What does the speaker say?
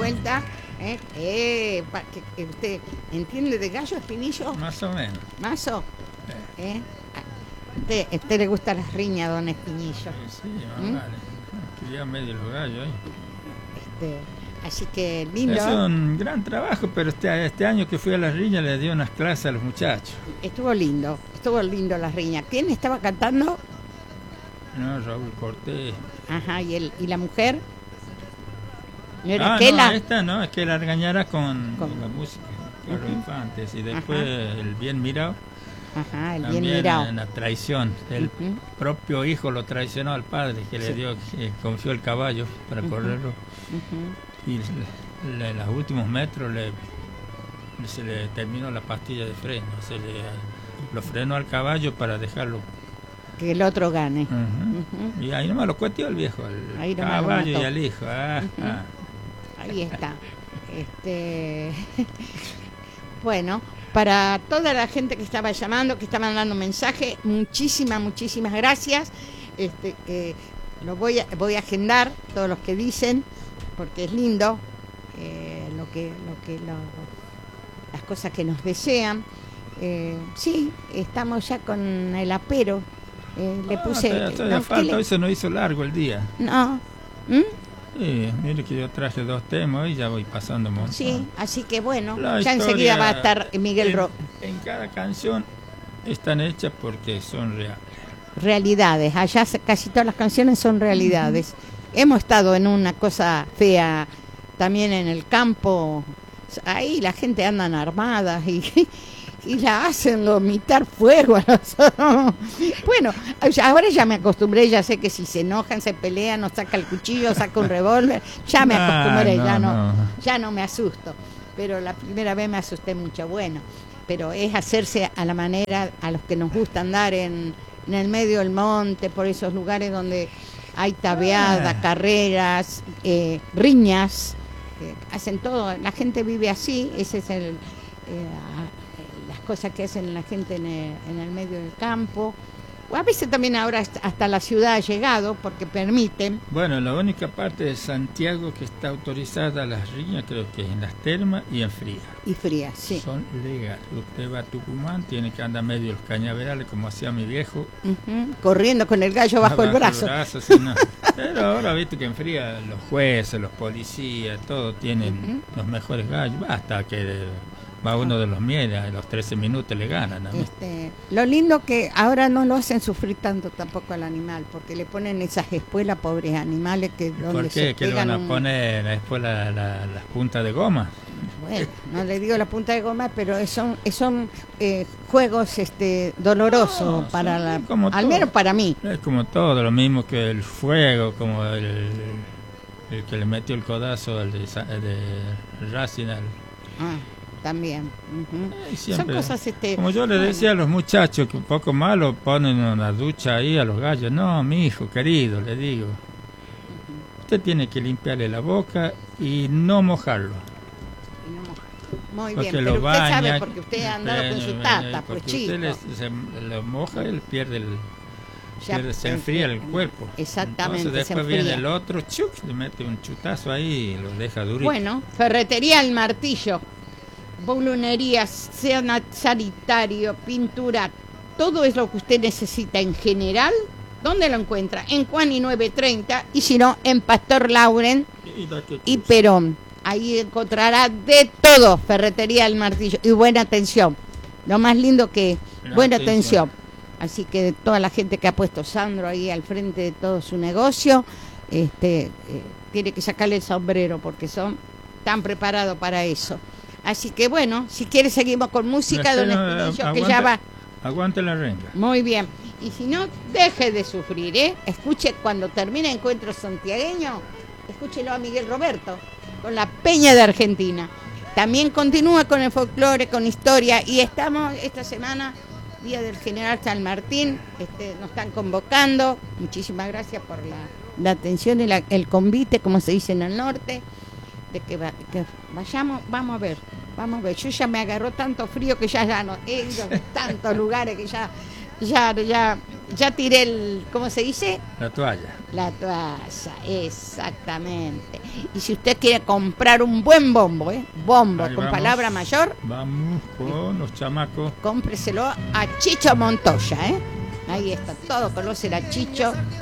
vuelta. ¿Usted entiende de gallo, Espinillo? Más o menos. ¿Mazo? ¿A usted le gustan las riñas, don Espinillo? Sí, vale. Quería medio los gallos ahí. Así que lindo. Es un gran trabajo, pero este año que fui a las riñas le di unas clases a los muchachos. Estuvo lindo las riñas. ¿Quién estaba cantando? No, Raúl Cortés. Ajá, ¿y la mujer? ¿No era No, Aquela? esta no, es que la Argañara con la música, Carlos Infantes, y después el Bien Mirado. Ajá, el También Bien Mirado. En la traición, el propio hijo lo traicionó al padre, que le dio, que confió el caballo para correrlo. Y en los últimos metros se le terminó la pastilla de freno, lo frenó al caballo para dejarlo que el otro gane. Y ahí nomás lo cuetió el viejo, el caballo y al hijo. Ahí está. Bueno, para toda la gente que estaba llamando, que estaban dando mensaje, muchísimas gracias. Lo voy a agendar todos los que dicen, porque es lindo las cosas que nos desean. Sí, estamos ya con el apero. Le puse. Falta, hoy se nos hizo largo el día. No. Sí, mire que yo traje 2 temas y ya voy pasando un montón. Sí, así que bueno, La ya enseguida va a estar Miguel En cada canción están hechas porque son reales. Realidades, allá casi todas las canciones son realidades. Hemos estado en una cosa fea también en el campo. Ahí la gente andan armadas y la hacen vomitar fuego a los... Bueno, ahora ya me acostumbré, ya sé que si se enojan, se pelean, o saca el cuchillo, saca un revólver, ya me acostumbré, ya no me asusto. Pero la primera vez me asusté mucho, bueno, pero es hacerse a la manera, a los que nos gusta andar en el medio del monte, por esos lugares donde hay tabeadas, carreras, riñas, hacen todo, la gente vive así, ese es las cosas que hacen la gente en el medio del campo. O a veces también ahora hasta la ciudad ha llegado porque permiten. Bueno, la única parte de Santiago que está autorizada las riñas creo que es en las termas y en Frías. Y Frías, sí. Son legales. Usted va a Tucumán, tiene que andar medio los cañaverales como hacía mi viejo. Corriendo con el gallo bajo el brazo. Sí, no. Pero ahora viste que en Frías los jueces, los policías, todos tienen los mejores gallos. Basta que... va uno de los mieles, a los 13 minutos le ganan. Lo lindo que ahora no lo hacen sufrir tanto tampoco al animal, porque le ponen esas espuelas, pobres animales, que donde ¿por qué? ¿Qué le van a poner después las puntas de goma? Bueno, no le digo la punta de goma, pero son juegos dolorosos para al menos para mí. Es como todo, lo mismo que el fuego, como el que le metió el codazo al de Racing también. Siempre, son cosas como yo le decía a los muchachos que un poco malo ponen una ducha ahí a los gallos. No, mi hijo querido, le digo, usted tiene que limpiarle la boca y no mojarlo. Muy porque bien, pero usted sabe, porque usted ha andado con su tata, pues chico. Usted se lo moja, él se enfría el cuerpo. Exactamente. Entonces después viene el otro, le mete un chutazo ahí y lo deja durito. Bueno, Ferretería El Martillo, bolunería, sanitario, pintura, todo es lo que usted necesita en general. ¿Dónde lo encuentra? En Juani 930 y si no, en Pastor Lauren y Perón. Ahí encontrará de todo, Ferretería El Martillo, y buena atención. Lo más lindo que buena atención. Así que toda la gente que ha puesto Sandro ahí al frente de todo su negocio, tiene que sacarle el sombrero porque están preparados para eso. Así que bueno, si quiere seguimos con música, don Espinillo, que ya va. Aguante la renga. Muy bien. Y si no, deje de sufrir, Escuche cuando termine Encuentro Santiagueño, escúchelo a Miguel Roberto con la Peña de Argentina. También continúa con el folclore, con historia, y estamos esta semana, Día del General San Martín, nos están convocando. Muchísimas gracias por la atención y el convite, como se dice en el norte, de que vayamos, vamos a ver. Yo ya me agarró tanto frío que ya no he ido a tantos lugares que ya Ya tiré ¿cómo se dice? La toalla. La toalla, exactamente. Y si usted quiere comprar un buen bombo, bombo Ahí con vamos. palabra mayor, Vamos con los chamacos. cómpreselo a Chicho Montoya, Ahí está todo, conoce a Chicho.